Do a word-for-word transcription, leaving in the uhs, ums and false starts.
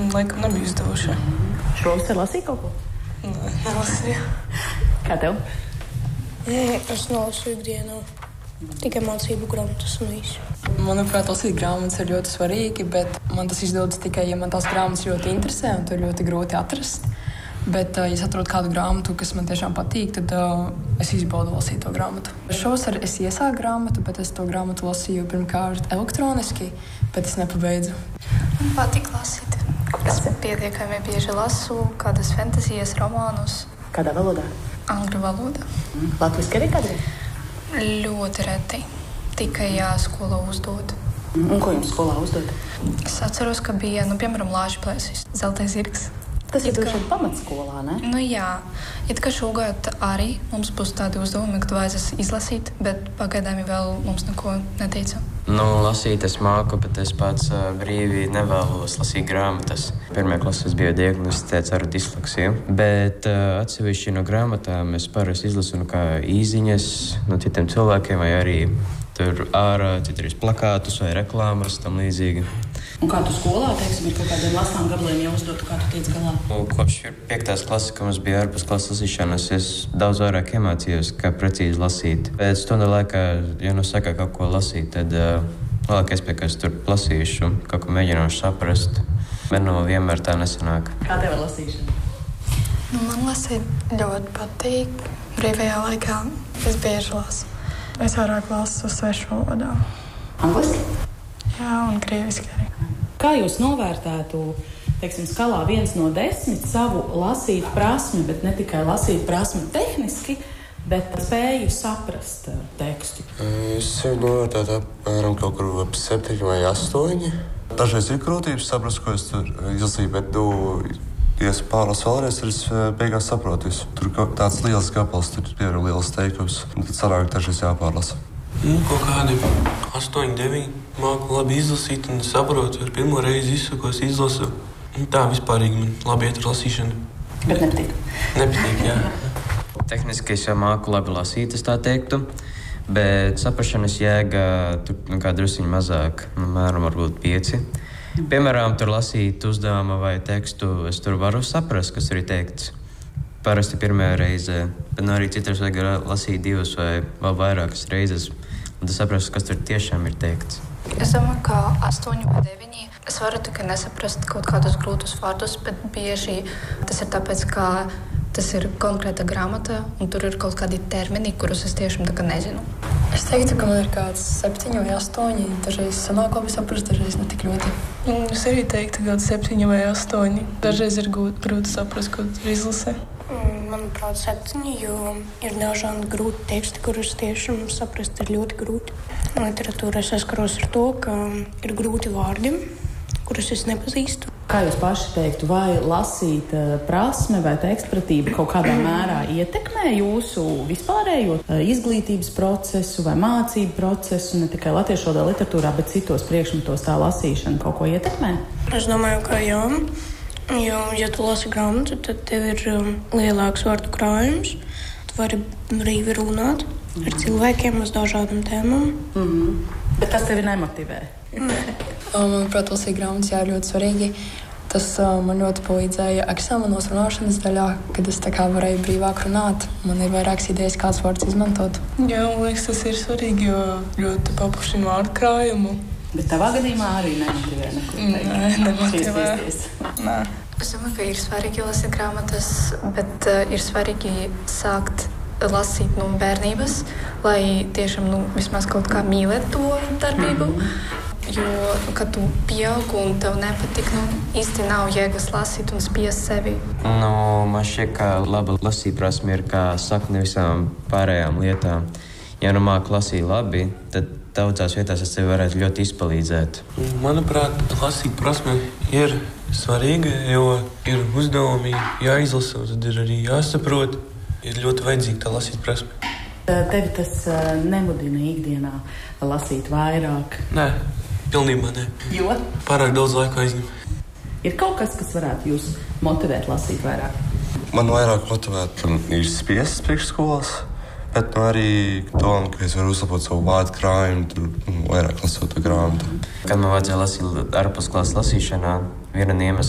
laikam nebija izdevuši. Šovasar lasīja kaut ko? Nē, nelasīju. Kā tev? Es nelasīju ikdienā. Tikai mācību grāmatas un visu. Manuprāt, lasīt grāmatas ir ļoti svarīgi, bet man tas izdodas tikai, ja man tās grāmatas ļoti interesē un to ir ļoti grūti atrast. Bet, ja es atrodu kādu grāmatu, kas man tiešām patīk, tad uh, es izbaudu lasīt to grāmatu. Šovasar es iesāku grāmatu, bet es to grāmatu lasīju pirmkārt elektroniski, bet es nepabeidzu. Man patīk lasīt. Es pietiekami bieži lasu kādas fantasijas romānus. Kādā valodā? Angļu valodā. Mm. Latviski arī kādreiz? Ļoti reti. Tikai jā, skolā uzdod. Mm. Un ko jums skolā uzdod? Es atceros, ka bija, nu, piemēram, Lāča plēsis, Zeltais zirgs. Tas ir kā pamatskolā, ne? Nu jā, it kā šogad arī mums būs tādi uzdevumi, kad vajadzēs izlasīt, bet pagaidām vēl mums neko neteica. Nu, lasīt es māku, bet es pats uh, brīvi nevēlos lasīt grāmatas. Pirmajā klasē es biju diagnosticēts ar disleksiju, bet uh, atsevišķi no grāmatām es parasti izlasu nu, kā īziņas no citiem cilvēkiem, vai arī tur ārā citreiz plakātus vai reklāmas, tam līdzīgi. Un kā tu skolā, teiksim, ir kaut kādiem lasām gabaliem jau uzdotu, kā tu tiec galā? Nu, kopš piektās klases, kad mums bija ārpus klases lasīšanas, es daudz vairāk iemācījos, kā precīzi lasīt. Pēc stundu laikā, ja nu saka kaut ko lasīt, tad uh, lielākā iespēja, ka es tur lasīšu, kaut ko mēģināšu saprast. Bet nu vienmēr tā nesanāk. Kā tev ir lasīšana? Nu, man lasīt ļoti patīk. Brīvajā laikā es bieži lasu. Es vairāk lasu svešu valodā. Angliski? Jā, un krieviski arī. Kā jūs novērtētu, teiksim, skalā viens no desmit savu lasīt prasmi, bet ne tikai lasīt prasmi tehniski, bet spēju saprast tekstu? Es sevi novērtētu apmēram kaut kur ap septiņi vai astoņi. Dažreiz ir grūtības saprast, ko es tur izlasīju, bet, nu, ja es pārlasu vēlreiz, tad es beigās saprotu visu. Tur tāds liels gabals, tur ir liels teikums, un tad sanāk dažreiz jāpārlasa. Nu, kaut kādi astoņi, deviņi māku labi izlasīt un saprotu ar pirmo reizi visu, ko es izlasu. Tā vispārīgi man labi iet ar lasīšanu. Bet nepatīk? Nepatīk, jā. Tehniski es jau māku labi lasīt, es tā teiktu, bet saprašanas jēga tur nu, kā drusciņi mazāk, nu, mēram varbūt pieci. Piemēram, tur lasīt uzdevumu vai tekstu, es tur varu saprast, kas tur ir teikts. Parasti pirmajā reizē, bet nu, arī citreiz vajag lasīt divas vai vēl vairākas reizes, un tas saprast, kas tur tiešām ir teikts. Es domāju, ka astoņi vai deviņi. Es varu tikai nesaprast kaut kādus grūtus vārdus, bet bieži tas ir tāpēc, ka tas ir konkrēta grāmata, un tur ir kaut kādi termini, kurus es tiešām tā kā nezinu. Es teiktu, ka man ir kāds septiņi vai astoņi. Dažreiz sanāk labi saprast, dažreiz ne tik ļoti. Es arī teiktu, ka septiņi vai astoņi. Dažreiz ir grūti saprast, ko tur izlasē. Manuprāt, septiņi, jo ir dažādi grūti teksti, kurus tiešām saprast ir ļoti grūti. Literatūrā saskaros ar to, ka ir grūti vārdi, kurus es nepazīstu. Kā jūs paši teiktu, vai lasīt prasme vai tekstpratība kaut kādā mērā ietekmē jūsu vispārējo izglītības procesu vai mācību procesu, ne tikai latviešu valodā, literatūrā, bet citos priekšmetos tā lasīšana kaut ko ietekmē? Es domāju, ka jā. Jo, ja tu lasi grāmatu, tad tev ir um, lielāks vārdu krājums. Tu vari brīvi runāt ar cilvēkiem uz dažādām tēmām. Mm-hmm. Bet tas tevi nemotivē? Manuprāt, lasīt grāmatas jā, ir ļoti svarīgi. Tas uh, man ļoti palīdzēja eksāmenos runāšanas daļā, kad es tā kā varēju brīvāk runāt. Man ir vairākas idejas, kāds vārds izmantot. Jā, man liekas, tas ir svarīgi, jo ļoti paplašina vārdu krājumu. Bet tavā gadījumā arī nemotivē neko? Nē, nemotivē. Nē. Es domāju, ka ir svarīgi lasīt grāmatas, bet uh, ir svarīgi sākt lasīt no bērnības, lai tiešām nu, vismaz kaut kā mīlēt to darbību. Mm-hmm. Jo, kad tu pieaug un tev nepatīk, nu, īsti nav jēgas lasīt un spiest sevi. Nu, man šķiet, ka laba lasīprasme ir kā sakne visām pārējām lietām. Ja nu māku lasīt labi, tad daudzās vietās es tevi varētu ļoti izpalīdzēt. Manuprāt, lasīt prasme ir svarīga, jo ir uzdevumi jāizlasa, tad ir arī jāsaprot. Ir ļoti vajadzīga tā lasīt prasme. Tevi tas nemudina ikdienā lasīt vairāk? Nē, pilnībā ne. Jo? Pārāk daudz laika aizņem. Ir kaut kas, kas varētu jūs motivēt lasīt vairāk? Man vairāk motivēt ir spiests priekšskolās. Bet nu, arī doma, ka es varu uzlabot savu vārdu krājumu, tur nu, vairāk lasot to grāmatu. Kad man vajadzēja lasīt ārpus klases lasīšanā, viena no